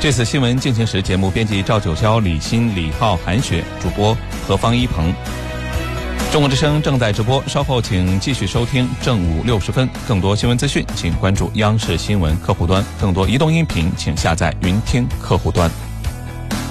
这次新闻进行时节目编辑赵九霄、李欣、李浩、韩雪，主播何方一鹏。中国之声正在直播，稍后请继续收听正午60分。更多新闻资讯，请关注央视新闻客户端；更多移动音频，请下载云听客户端。